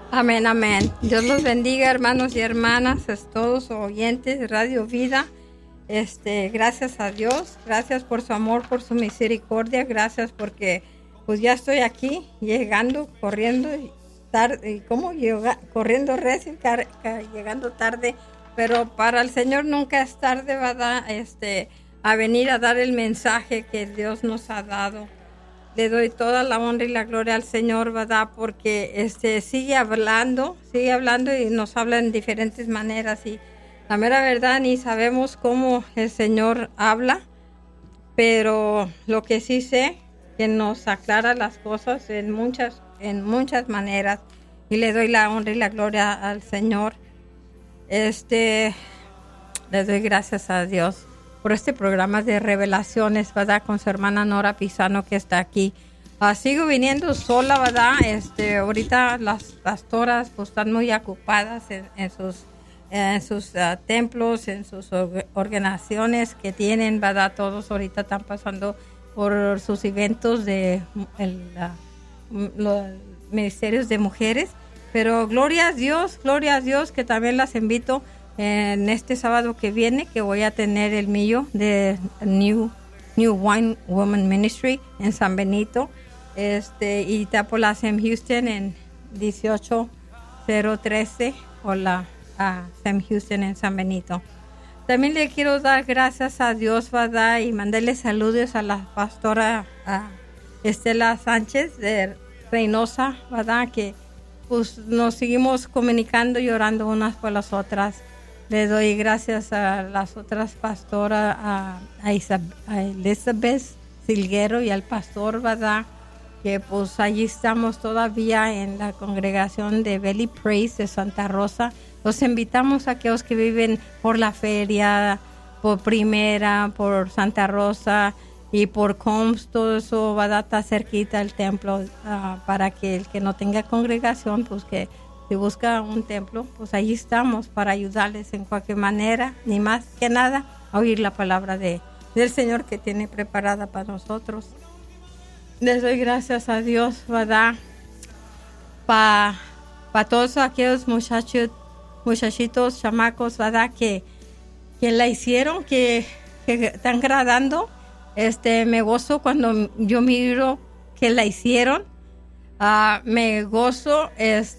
Amén, amén. Dios los bendiga, hermanos y hermanas, todos oyentes de Radio Vida. Gracias a Dios, gracias por su amor, por su misericordia, gracias porque pues ya estoy aquí, llegando, corriendo tarde, corriendo recio, llegando tarde, pero para el Señor nunca es tarde, ¿verdad? A venir a dar el mensaje que Dios nos ha dado. Le doy toda la honra y la gloria al Señor, ¿verdad? Porque sigue hablando y nos habla en diferentes maneras. Y la mera verdad, ni sabemos cómo el Señor habla, pero lo que sí sé, que nos aclara las cosas en muchas maneras. Y le doy la honra y la gloria al Señor. Le doy gracias a Dios por este programa de revelaciones, ¿verdad? Con su hermana Nora Pisano, que está aquí. Sigo viniendo sola, ¿verdad? Ahorita las pastoras pues están muy ocupadas en sus templos, en sus organizaciones que tienen, ¿verdad? Todos ahorita están pasando por sus eventos de los ministerios de mujeres. Pero gloria a Dios, que también las invito en este sábado que viene, que voy a tener el mío de New Wine Woman Ministry en San Benito, y Tapolas en Houston en 18013 o la Sam Houston en San Benito. También le quiero dar gracias a Dios, ¿verdad? Y mandarle saludos a la pastora Estela Sánchez de Reynosa, ¿verdad? Que pues nos seguimos comunicando y orando unas por las otras. Le doy gracias a las otras pastoras, a Elizabeth Silguero y al pastor, ¿verdad? Que pues allí estamos todavía en la congregación de Belly Praise de Santa Rosa. Los invitamos a aquellos que viven por la feria, por Primera, por Santa Rosa y por Combs, todo eso, ¿verdad? Está cerquita el templo, para que el que no tenga congregación, pues que si busca un templo, pues ahí estamos para ayudarles en cualquier manera, ni más que nada, a oír la palabra del Señor que tiene preparada para nosotros. Les doy gracias a Dios, ¿verdad? Para todos aquellos muchachitos, chamacos, ¿verdad? Que la hicieron, que están agradando. Me gozo cuando yo miro que la hicieron. Me gozo,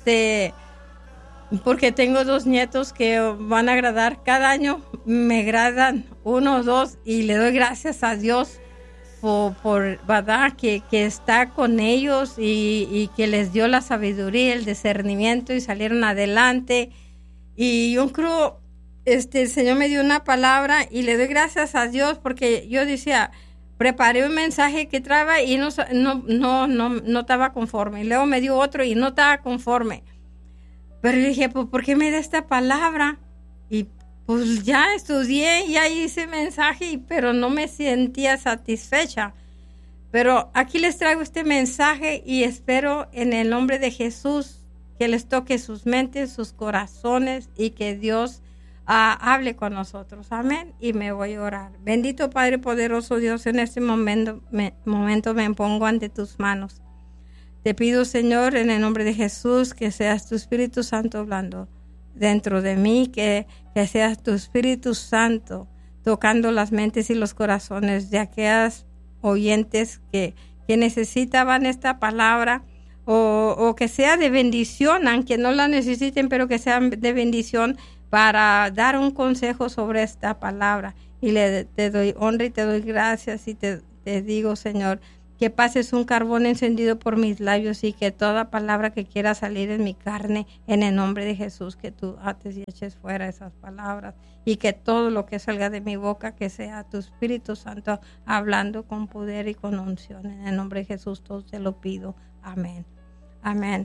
porque tengo 2 nietos que van a agradar. Cada año me agradan 1 o 2 y le doy gracias a Dios por ¿verdad? Que está con ellos y que les dio la sabiduría, el discernimiento y salieron adelante. Y yo creo, el Señor me dio una palabra y le doy gracias a Dios porque yo decía, preparé un mensaje que traía y no estaba conforme. Y luego me dio otro y no estaba conforme. Pero dije, pues, ¿por qué me da esta palabra? Y pues ya estudié, ya hice mensaje, pero no me sentía satisfecha. Pero aquí les traigo este mensaje y espero en el nombre de Jesús que les toque sus mentes, sus corazones y que Dios hable con nosotros. Amén. Y me voy a orar. Bendito Padre poderoso Dios, en este momento me pongo ante tus manos. Te pido, Señor, en el nombre de Jesús, que seas tu Espíritu Santo hablando dentro de mí, que seas tu Espíritu Santo tocando las mentes y los corazones de aquellas oyentes que necesitaban esta palabra, o que sea de bendición, aunque no la necesiten, pero que sea de bendición para dar un consejo sobre esta palabra. Y te doy honra y te doy gracias y te digo, Señor, que pases un carbón encendido por mis labios y que toda palabra que quiera salir en mi carne, en el nombre de Jesús, que tú ates y eches fuera esas palabras y que todo lo que salga de mi boca, que sea tu Espíritu Santo hablando con poder y con unción. En el nombre de Jesús todo te lo pido. Amén. Amén.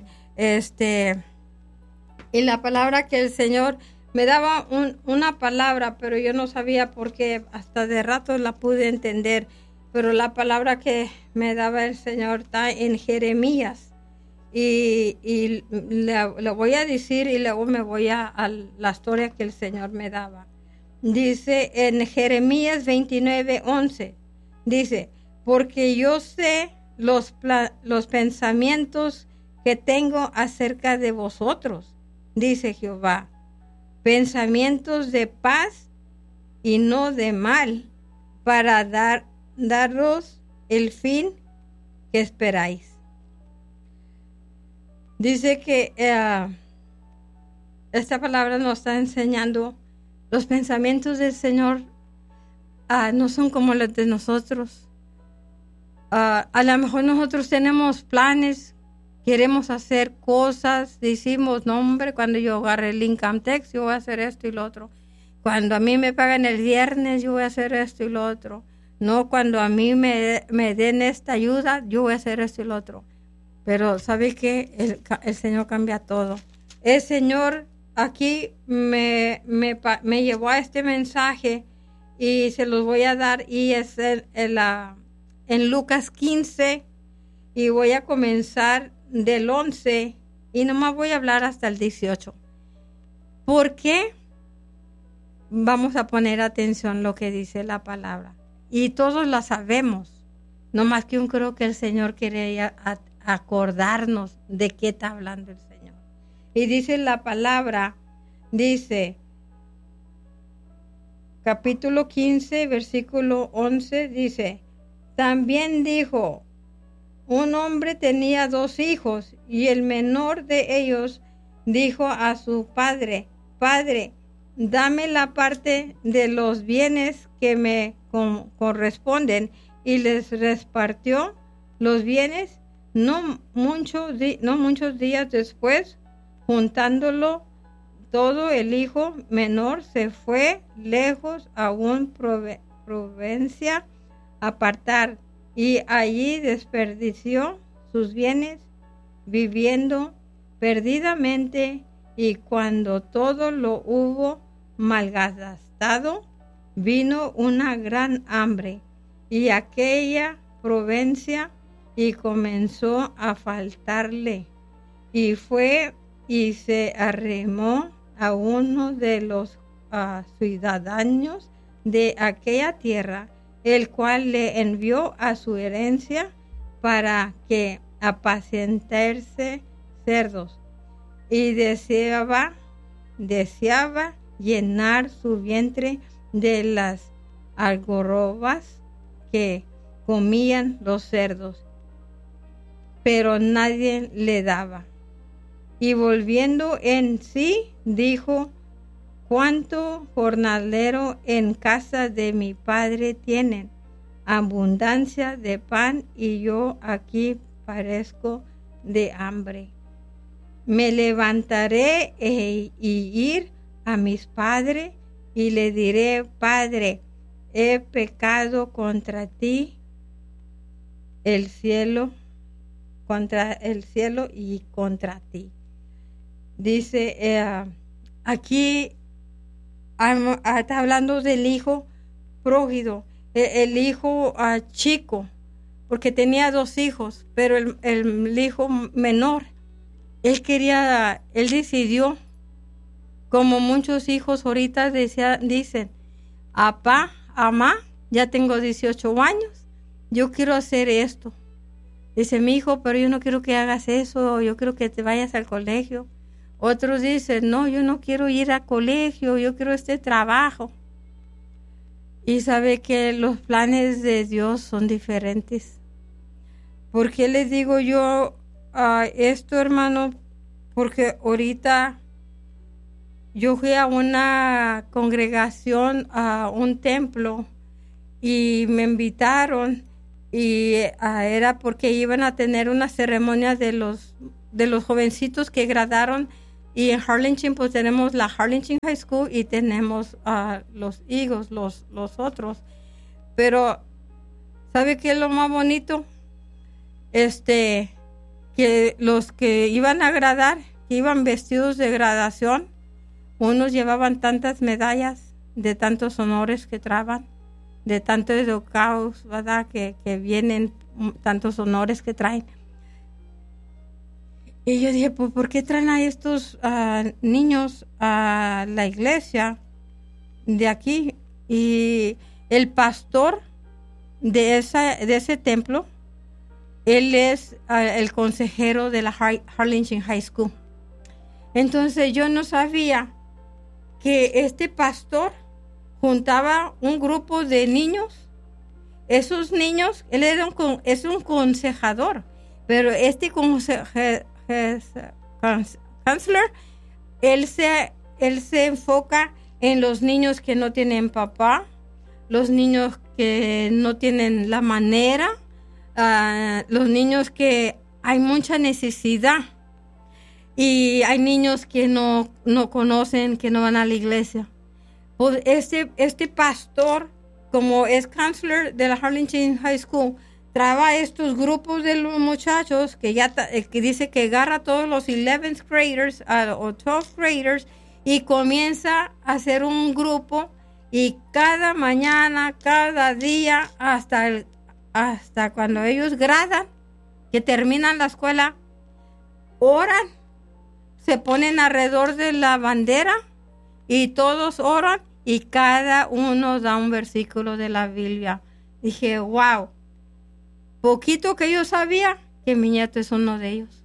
Y la palabra que el Señor me daba una palabra, pero yo no sabía por qué, hasta de rato la pude entender. Pero la palabra que me daba el Señor está en Jeremías. Y le voy a decir y luego me voy a la historia que el Señor me daba. Dice en Jeremías 29:11, dice, porque yo sé los pensamientos que tengo acerca de vosotros, dice Jehová, pensamientos de paz y no de mal, para daros el fin que esperáis. Dice que esta palabra nos está enseñando los pensamientos del Señor no son como los de nosotros. A lo mejor nosotros tenemos planes, queremos hacer cosas, decimos, no hombre, cuando yo agarre el income tax, yo voy a hacer esto y lo otro. Cuando a mí me pagan el viernes, yo voy a hacer esto y lo otro. No, cuando a mí me den esta ayuda, yo voy a hacer esto y lo otro. Pero ¿sabe qué? El Señor cambia todo. El Señor aquí me llevó a este mensaje y se los voy a dar, y es en Lucas 15, y voy a comenzar del 11 y nomás voy a hablar hasta el 18. ¿Por qué? Vamos a poner atención a lo que dice la palabra. Y todos la sabemos, nomás que yo creo que el Señor quiere acordarnos de qué está hablando el Señor. Y dice la palabra, dice, capítulo 15, versículo 11, dice, también dijo, un hombre tenía 2 hijos, y el menor de ellos dijo a su padre, Padre, dame la parte de los bienes que me corresponden, y les repartió los bienes. No muchos días después, juntándolo todo, el hijo menor se fue lejos a una provincia apartar, y allí desperdició sus bienes viviendo perdidamente. Y cuando todo lo hubo malgastado, vino una gran hambre y aquella provincia, y comenzó a faltarle, y fue y se arrimó a uno de los ciudadanos de aquella tierra, el cual le envió a su herencia para que apacentase cerdos, y deseaba llenar su vientre de las algarrobas que comían los cerdos, pero nadie le daba. Y volviendo en sí, dijo, cuánto jornalero en casa de mi padre tienen abundancia de pan, y yo aquí parezco de hambre. Me levantaré y ir a mis padres, y le diré, Padre, he pecado contra ti, contra el cielo y contra ti. Dice, aquí está hablando del hijo pródigo, el hijo chico, porque tenía 2 hijos, pero el hijo menor, él decidió, como muchos hijos ahorita dicen, apá, amá, ya tengo 18 años, yo quiero hacer esto. Dice, mi hijo, pero yo no quiero que hagas eso, yo quiero que te vayas al colegio. Otros dicen, no, yo no quiero ir al colegio, yo quiero este trabajo. Y sabe que los planes de Dios son diferentes. ¿Por qué les digo yo esto, hermano? Porque ahorita yo fui a una congregación, a un templo, y me invitaron, y era porque iban a tener una ceremonia de los jovencitos que graduaron. Y en Harlingen pues tenemos la Harlingen High School y tenemos los Eagles, los otros. Pero ¿sabe qué es lo más bonito? Que los que iban a graduar, que iban vestidos de graduación, unos llevaban tantas medallas de tantos honores que traban, de tantos educados, ¿verdad? Que vienen, tantos honores que traen. Y yo dije, pues, ¿por qué traen a estos niños a la iglesia de aquí? Y el pastor de ese templo Él es el consejero de la Harlingen High School. Entonces yo no sabía que este pastor juntaba un grupo de niños. Esos niños, él es un consejador, pero este counselor, él se enfoca en los niños que no tienen papá, los niños que no tienen la manera, los niños que hay mucha necesidad, y hay niños que no conocen, que no van a la iglesia. Pues este pastor, como es counselor de la Harlingen High School, trae estos grupos de los muchachos que dice que agarra a todos los 11th graders o 12th graders y comienza a hacer un grupo, y cada mañana, cada día, hasta cuando ellos gradan, que terminan la escuela, oran, se ponen alrededor de la bandera y todos oran y cada uno da un versículo de la Biblia. Dije, wow, poquito que yo sabía que mi nieto es uno de ellos.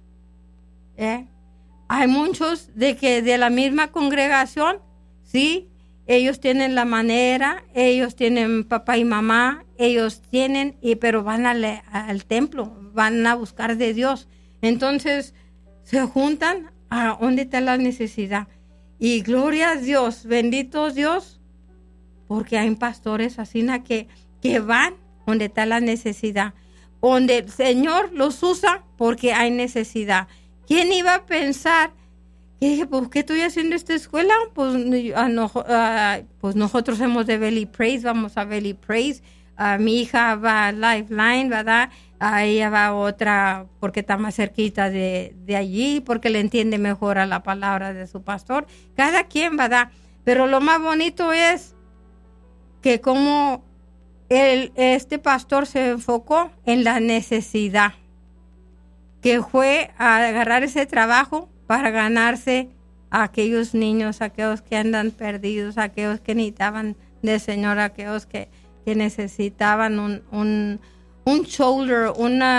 Hay muchos de la misma congregación, sí, ellos tienen la manera, ellos tienen papá y mamá, ellos tienen, pero van al templo, van a buscar de Dios. Entonces se juntan a donde está la necesidad. Y gloria a Dios, bendito Dios, porque hay pastores así que van donde está la necesidad, donde el Señor los usa porque hay necesidad. ¿Quién iba a pensar? Y dije, pues, ¿qué estoy haciendo esta escuela? Pues, pues nosotros somos de Valley Praise, vamos a Valley Praise. Mi hija va a Lifeline, ¿verdad? Ella va a otra porque está más cerquita de allí, porque le entiende mejor a la palabra de su pastor. Cada quien, ¿verdad? Pero lo más bonito es que como este pastor se enfocó en la necesidad, que fue a agarrar ese trabajo para ganarse a aquellos niños, aquellos que andan perdidos, aquellos que necesitaban del Señor, aquellos que necesitaban un shoulder,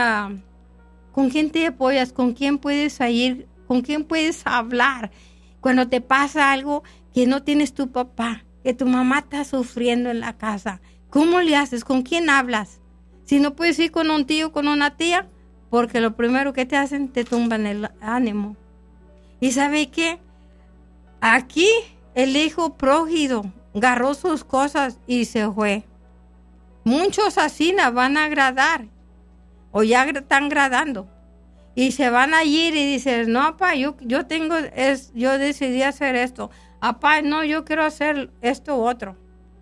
¿con quién te apoyas? ¿Con quién puedes ir? ¿Con quién puedes hablar? Cuando te pasa algo que no tienes tu papá, que tu mamá está sufriendo en la casa, ¿cómo le haces? ¿Con quién hablas? Si no puedes ir con un tío, con una tía, porque lo primero que te hacen, te tumban el ánimo. ¿Y sabe qué? Aquí el hijo pródigo agarró sus cosas y se fue. Muchos así van a agradar, o ya están gradando, y se van a ir y dicen, no, papá, yo decidí hacer esto. Papá, no, yo quiero hacer esto u otro.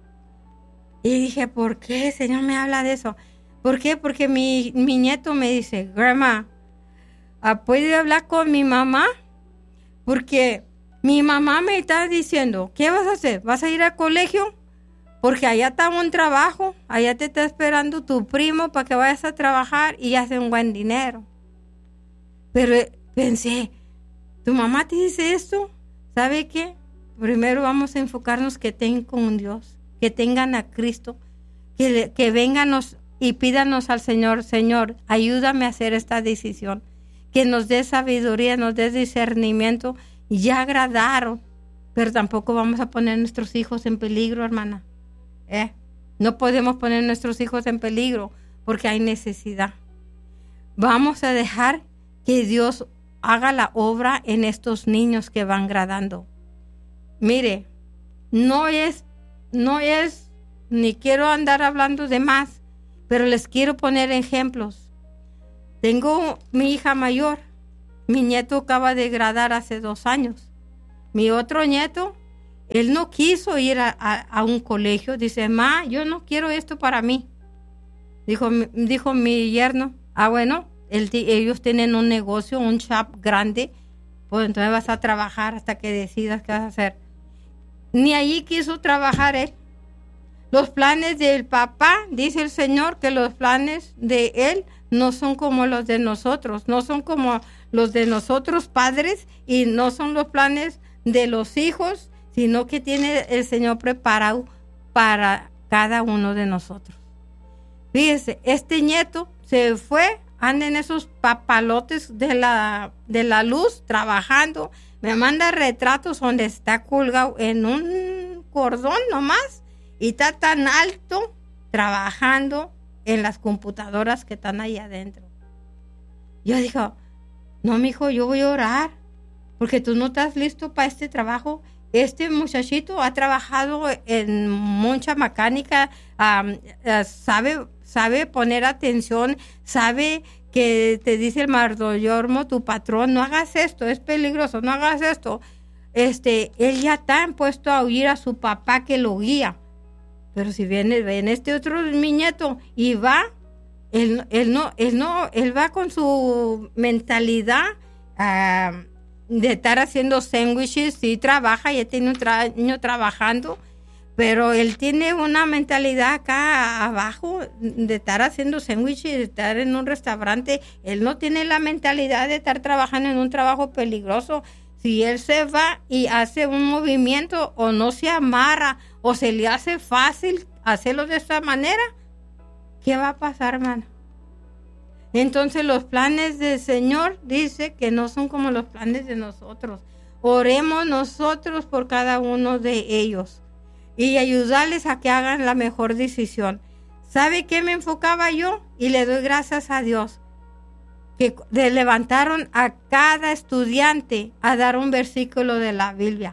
Y dije, ¿por qué el Señor me habla de eso? ¿Por qué? Porque mi nieto me dice, Grandma, ¿puedo hablar con mi mamá? Porque mi mamá me está diciendo, ¿qué vas a hacer? ¿Vas a ir al colegio? Porque allá está un trabajo, allá te está esperando tu primo para que vayas a trabajar y hace un buen dinero. Pero pensé, ¿tu mamá te dice esto? ¿Sabe qué? Primero vamos a enfocarnos que tengan con Dios, que tengan a Cristo, que vénganos y pídanos al Señor, Señor, ayúdame a hacer esta decisión, que nos dé sabiduría, nos dé discernimiento. Ya agradaron, pero tampoco vamos a poner a nuestros hijos en peligro, hermana. No podemos poner a nuestros hijos en peligro porque hay necesidad. Vamos a dejar que Dios haga la obra en estos niños que van gradando. Mire, no es, ni quiero andar hablando de más, pero les quiero poner ejemplos. Tengo mi hija mayor, mi nieto acaba de gradar hace 2 años. Mi otro nieto, él no quiso ir a un colegio. Dice, ma, yo no quiero esto para mí. Dijo mi yerno, bueno, ellos tienen un negocio, un shop grande, pues entonces vas a trabajar hasta que decidas qué vas a hacer. Ni allí quiso trabajar él. Los planes del papá, dice el Señor, que los planes de él no son como los de nosotros, no son como los de nosotros padres, y no son los planes de los hijos, sino que tiene el Señor preparado para cada uno de nosotros. Fíjese, este nieto se fue anda en esos papalotes de la luz trabajando. Me manda retratos donde está colgado en un cordón nomás y está tan alto trabajando en las computadoras que están ahí adentro. Yo digo, no, mijo, yo voy a orar porque tú no estás listo para este trabajo. Este muchachito ha trabajado en mucha mecánica, sabe poner atención, sabe que te dice el mayordomo, tu patrón, no hagas esto, es peligroso, no hagas esto. Él ya está puesto a oír a su papá que lo guía. Pero si ven este otro mi nieto y va, él va con su mentalidad de estar haciendo sándwiches. Sí trabaja, ya tiene un año trabajando, pero él tiene una mentalidad acá abajo de estar haciendo sándwiches, de estar en un restaurante. Él no tiene la mentalidad de estar trabajando en un trabajo peligroso. Si él se va y hace un movimiento o no se amarra o se le hace fácil hacerlo de esta manera, ¿qué va a pasar, hermano? Entonces los planes del Señor dice que no son como los planes de nosotros. Oremos nosotros por cada uno de ellos y ayudarles a que hagan la mejor decisión. ¿Sabe qué me enfocaba yo? Y le doy gracias a Dios que levantaron a cada estudiante a dar un versículo de la Biblia.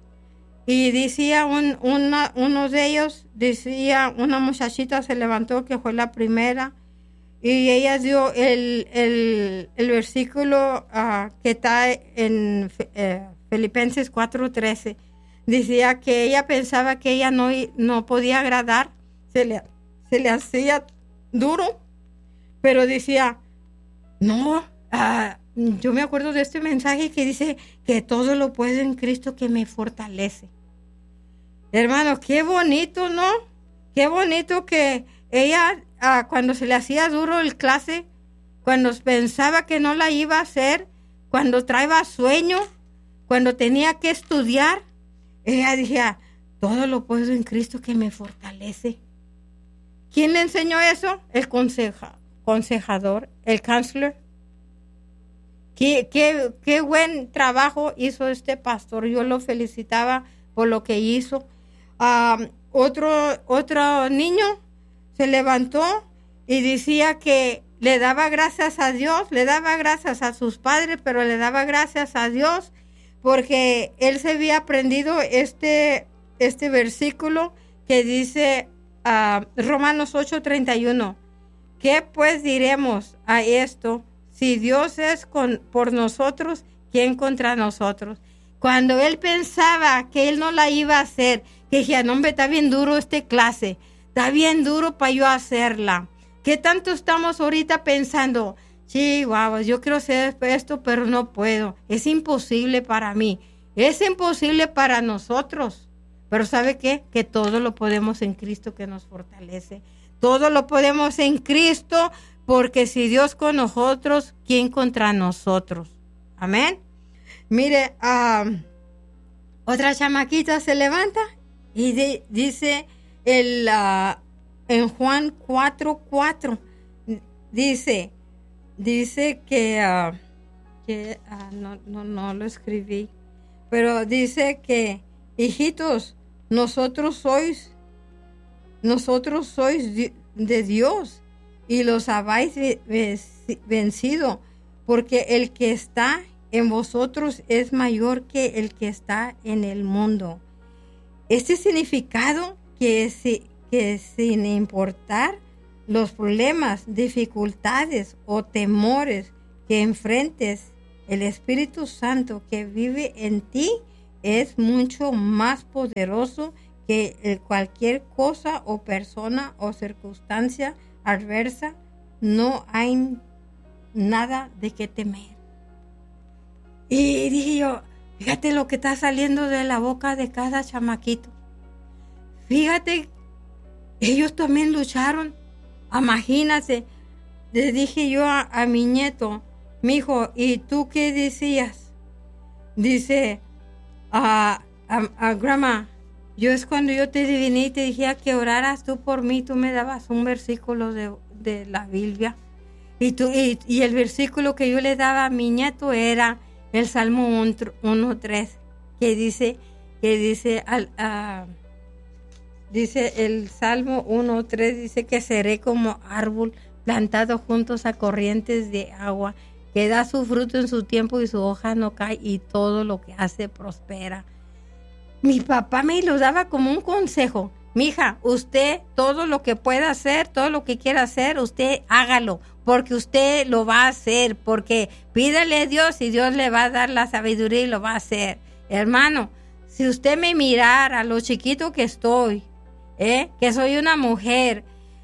Y decía uno de ellos, decía, una muchachita se levantó que fue la primera y ella dio el versículo que está en Filipenses 4:13. Decía que ella pensaba que ella no podía agradar, se le hacía duro, pero decía, no, yo me acuerdo de este mensaje que dice que todo lo puedo en Cristo que me fortalece. Hermano, qué bonito, ¿no? Qué bonito que ella, cuando se le hacía duro el clase, cuando pensaba que no la iba a hacer, cuando traía sueño, cuando tenía que estudiar, ella decía, todo lo puedo en Cristo que me fortalece. ¿Quién le enseñó eso? El consejador, el counselor. Qué buen trabajo hizo este pastor. Yo lo felicitaba por lo que hizo. Otro niño se levantó y decía que le daba gracias a Dios, le daba gracias a sus padres, pero le daba gracias a Dios porque él se había aprendido este versículo que dice Romanos 8:31. ¿Qué pues diremos a esto? Si Dios es por nosotros, ¿quién contra nosotros? Cuando él pensaba que él no la iba a hacer, que decía, no, hombre, está bien duro esta clase, está bien duro para yo hacerla. ¿Qué tanto estamos ahorita pensando? Sí, guau, yo quiero hacer esto, pero no puedo. Es imposible para mí. Es imposible para nosotros. Pero ¿sabe qué? Que todo lo podemos en Cristo que nos fortalece. Todo lo podemos en Cristo, porque si Dios con nosotros, ¿quién contra nosotros? Amén. Mire, otra chamaquita se levanta y dice en Juan 4:4, dice que no lo escribí, pero dice que, hijitos, nosotros sois de Dios y los habéis vencido, porque el que está en vosotros es mayor que el que está en el mundo. Este significado que sin importar los problemas, dificultades o temores que enfrentes, el Espíritu Santo que vive en ti es mucho más poderoso que cualquier cosa o persona o circunstancia adversa. No hay nada de qué temer. Y dije yo, fíjate lo que está saliendo de la boca de cada chamaquito. Fíjate, ellos también lucharon. Imagínate, le dije yo a mi nieto, mijo, ¿y tú qué decías? Dice, a grandma, yo es cuando yo te vine y te dije que oraras tú por mí, tú me dabas un versículo de la Biblia. Y el versículo que yo le daba a mi nieto era el Salmo 1:3, que dice el Salmo 1:3, dice que seré como árbol plantado juntos a corrientes de agua, que da su fruto en su tiempo y su hoja no cae, y todo lo que hace prospera. Mi papá me lo daba como un consejo. Mija, usted todo lo que pueda hacer, todo lo que quiera hacer, usted hágalo, porque usted lo va a hacer, porque pídale a Dios y Dios le va a dar la sabiduría y lo va a hacer. Hermano, si usted me mirara lo chiquito que estoy, que soy una mujer,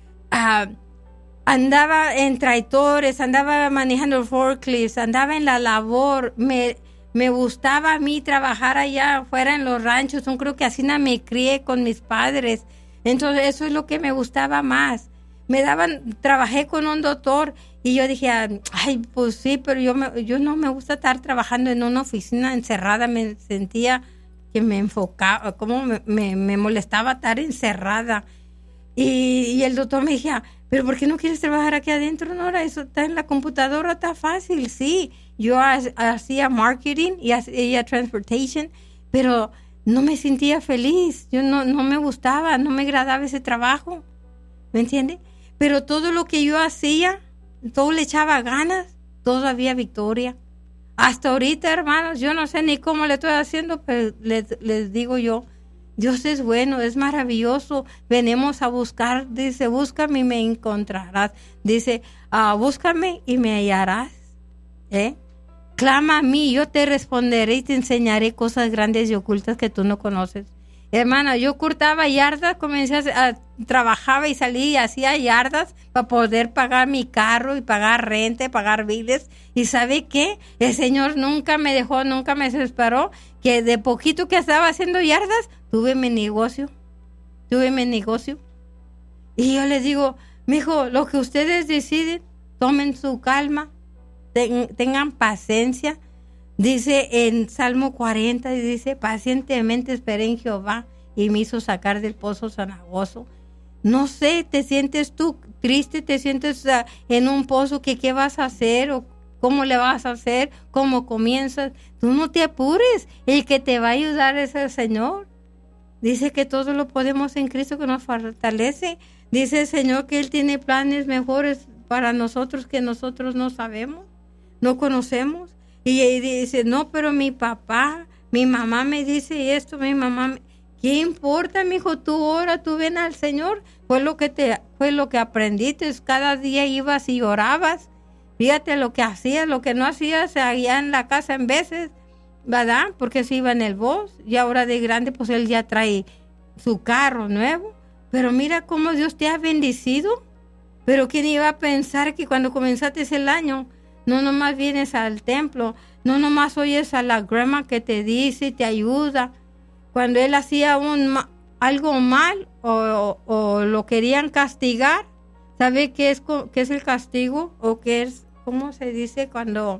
andaba en traitores, andaba manejando forklifts, andaba en la labor, me gustaba a mí trabajar allá afuera en los ranchos. Yo creo que así me crié con mis padres. Entonces eso es lo que me gustaba más. Trabajé con un doctor y yo dije, ay, pues sí, pero yo no me gusta estar trabajando en una oficina encerrada. Me sentía que me enfocaba, como me molestaba estar encerrada. Y el doctor me decía, pero ¿por qué no quieres trabajar aquí adentro, Nora? Eso está en la computadora, está fácil. Sí, yo hacía marketing y hacía transportation, pero no me sentía feliz. Yo no me gustaba, no me agradaba ese trabajo, ¿me entiende? Pero todo lo que yo hacía, todo le echaba ganas, todo había victoria. Hasta ahorita, hermanos, yo no sé ni cómo le estoy haciendo, pero les digo yo, Dios es bueno, es maravilloso. Venimos a buscar, dice, búscame y me encontrarás. Dice, búscame y me hallarás. Clama a mí, yo te responderé y te enseñaré cosas grandes y ocultas que tú no conoces. Hermana, yo cortaba yardas, trabajaba y salía y hacía yardas para poder pagar mi carro y pagar renta, pagar biles. ¿Y sabe qué? El Señor nunca me dejó, nunca me desesperó, que de poquito que estaba haciendo yardas, tuve mi negocio. Y yo les digo, mijo, lo que ustedes deciden, tomen su calma, tengan paciencia. Dice en Salmo 40, dice, pacientemente esperé en Jehová y me hizo sacar del pozo cenagoso. No sé, te sientes tú triste, te sientes en un pozo que qué vas a hacer o cómo le vas a hacer, cómo comienzas. Tú no te apures, el que te va a ayudar es el Señor. Dice que todo lo podemos en Cristo que nos fortalece. Dice el Señor que Él tiene planes mejores para nosotros que nosotros no sabemos, no conocemos. Y dice, no, pero mi papá, mi mamá me dice esto, ¿qué importa, mijo? Tú ora, tú ven al Señor. Fue lo que aprendiste. Cada día ibas y orabas. Fíjate lo que hacías, lo que no hacías allá en la casa en veces, ¿verdad? Porque se iba en el bus y ahora de grande, pues él ya trae su carro nuevo. Pero mira cómo Dios te ha bendecido. Pero ¿quién iba a pensar que cuando comenzaste el año, no nomás vienes al templo, no nomás oyes a la grandma que te dice y te ayuda? Cuando él hacía algo mal o lo querían castigar, ¿sabe qué es el castigo? O qué es, ¿cómo se dice cuando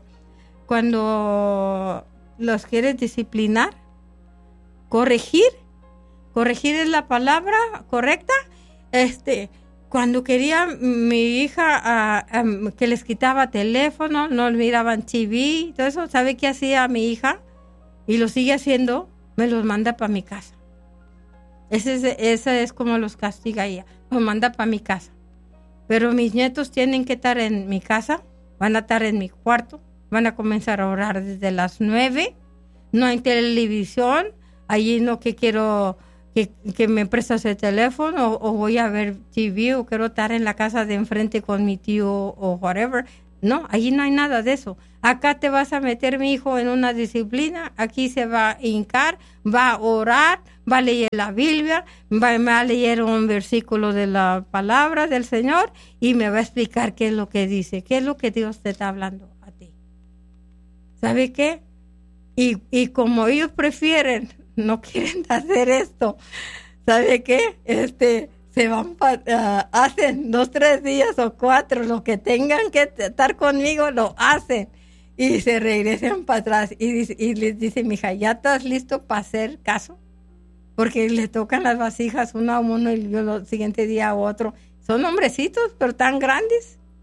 los quieres disciplinar? Corregir es la palabra correcta. Cuando quería mi hija que les quitaba teléfono, no miraban TV, todo eso, ¿sabe qué hacía mi hija? Y lo sigue haciendo, me los manda para mi casa. Esa es como los castiga ella, los manda para mi casa. Pero mis nietos tienen que estar en mi casa, van a estar en mi cuarto, van a comenzar a orar desde las 9, no hay televisión, allí no que quiero que me prestas el teléfono o voy a ver TV o quiero estar en la casa de enfrente con mi tío o whatever. No, allí no hay nada de eso. Acá te vas a meter, mi hijo, en una disciplina, aquí se va a hincar, va a orar, va a leer la Biblia, va a leer un versículo de la palabra del Señor y me va a explicar qué es lo que dice, qué es lo que Dios te está hablando a ti. ¿Sabe qué? Y como ellos prefieren, no quieren hacer esto, ¿sabe qué? Se van, hacen 2, 3 días o 4, lo que tengan que estar conmigo, lo hacen. Y se regresan para atrás y les dice, mija, ¿ya estás listo para hacer caso? Porque le tocan las vasijas uno a uno y yo el siguiente día a otro. Son hombrecitos, pero tan grandes.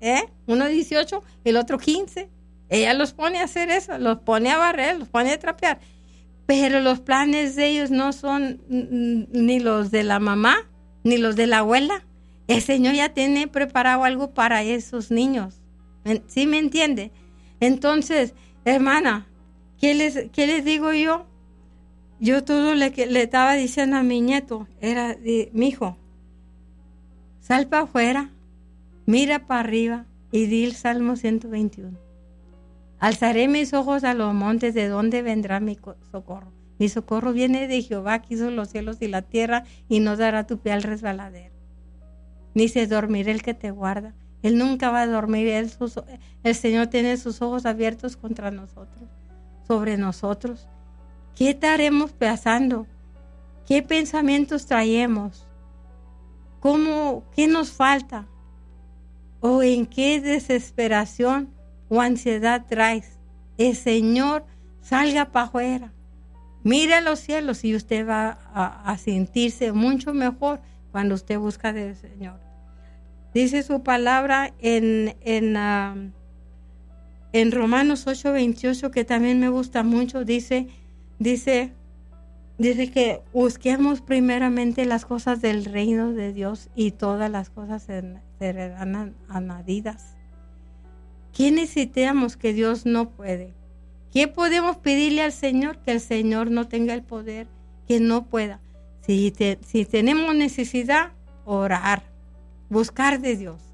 Uno 18, el otro 15. Ella los pone a hacer eso, los pone a barrer, los pone a trapear. Pero los planes de ellos no son ni los de la mamá, ni los de la abuela. El Señor ya tiene preparado algo para esos niños. ¿Sí me entiende? Entonces, hermana, ¿qué les digo yo? Yo todo le estaba diciendo a mi nieto, era, mi hijo, sal para afuera, mira para arriba y di el Salmo 121. Alzaré mis ojos a los montes, ¿de dónde vendrá mi socorro? Mi socorro viene de Jehová, que hizo los cielos y la tierra, y no dará tu pie al resbaladero. Ni se dormirá el que te guarda. Él nunca va a dormir. El Señor tiene sus ojos abiertos contra nosotros, sobre nosotros. ¿Qué estaremos pensando? ¿Qué pensamientos traemos? ¿Qué nos falta? ¿O en qué desesperación o ansiedad traes? El Señor, salga para afuera. Mire a los cielos y usted va a sentirse mucho mejor cuando usted busca del Señor. Dice su palabra en Romanos 8:28, que también me gusta mucho, dice que busquemos primeramente las cosas del reino de Dios y todas las cosas serán añadidas. ¿Qué necesitamos que Dios no puede? ¿Qué podemos pedirle al Señor? Que el Señor no tenga el poder, que no pueda. Si tenemos necesidad, orar, buscar de Dios.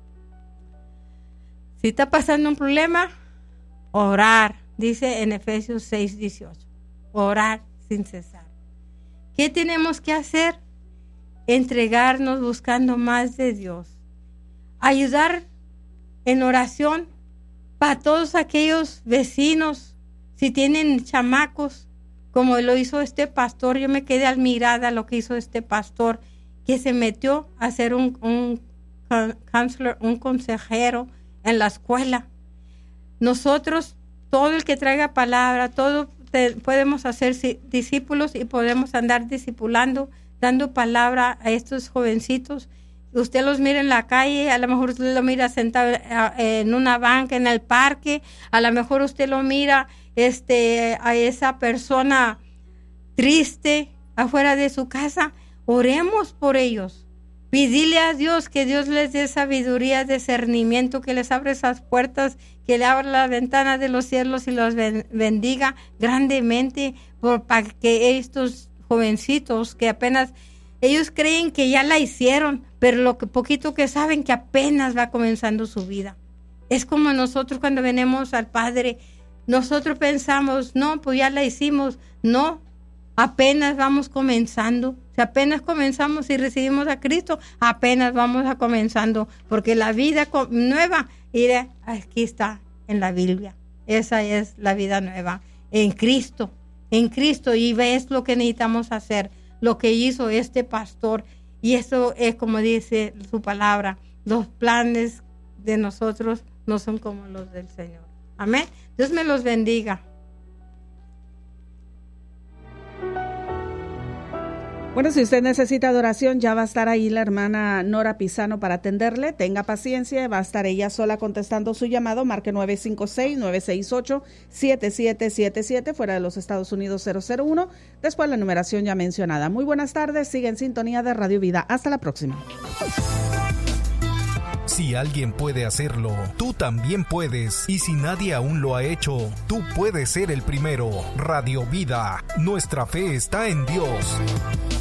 Si está pasando un problema, orar. Dice en Efesios 6:18, orar sin cesar. ¿Qué tenemos que hacer? Entregarnos buscando más de Dios. Ayudar en oración para todos aquellos vecinos, si tienen chamacos, como lo hizo este pastor. Yo me quedé admirada lo que hizo este pastor, que se metió a ser un counselor, un consejero en la escuela. Nosotros, todo el que traiga palabra, todo podemos hacer discípulos y podemos andar discipulando, dando palabra a estos jovencitos. Usted los mira en la calle, a lo mejor usted lo mira sentado en una banca en el parque, a lo mejor usted lo mira a esa persona triste afuera de su casa. Oremos por ellos. Pídile a Dios que Dios les dé sabiduría, discernimiento, que les abra esas puertas, que le abra la ventana de los cielos y los bendiga grandemente, para que estos jovencitos que apenas, ellos creen que ya la hicieron, pero lo que poquito que saben, que apenas va comenzando su vida. Es como nosotros cuando venimos al Padre, nosotros pensamos, no, pues ya la hicimos. No, apenas vamos comenzando. Si apenas comenzamos y recibimos a Cristo, apenas vamos a comenzando, porque la vida nueva, mire, aquí está en la Biblia. Esa es la vida nueva, en Cristo, y ves lo que necesitamos hacer, lo que hizo este pastor, y eso es como dice su palabra, los planes de nosotros no son como los del Señor. Amén. Dios me los bendiga. Bueno, si usted necesita adoración, ya va a estar ahí la hermana Nora Pisano para atenderle. Tenga paciencia, va a estar ella sola contestando su llamado. Marque 956-968-7777, fuera de los Estados Unidos 001. Después la numeración ya mencionada. Muy buenas tardes, sigue en sintonía de Radio Vida. Hasta la próxima. Si alguien puede hacerlo, tú también puedes. Y si nadie aún lo ha hecho, tú puedes ser el primero. Radio Vida, nuestra fe está en Dios.